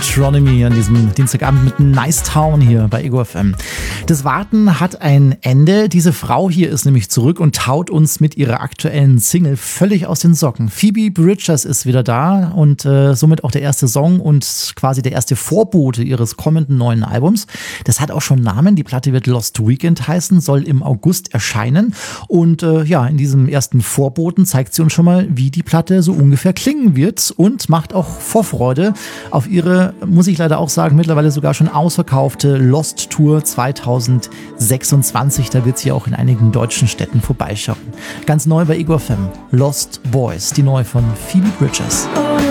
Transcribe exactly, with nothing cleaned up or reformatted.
Metronomy an diesem Dienstagabend mit Nice Town hier bei Ego F M. Das Warten hat ein Ende. Diese Frau hier ist nämlich zurück und haut uns mit ihrer aktuellen Single völlig aus den Socken. Phoebe Bridgers ist wieder da und äh, somit auch der erste Song und quasi der erste Vorbote ihres kommenden neuen Albums. Das hat auch schon Namen. Die Platte wird Lost Weekend heißen, soll im August erscheinen. Und äh, ja, in diesem ersten Vorboten zeigt sie uns schon mal, wie die Platte so ungefähr klingen wird und macht auch Vorfreude auf ihre, muss ich leider auch sagen, mittlerweile sogar schon ausverkaufte Lost Tour zwanzig sechsundzwanzig. Da wird sie auch in einigen deutschen Städten vorbeischauen. Ganz neu bei Ego F M, Lost Boys, die neue von Phoebe Bridgers.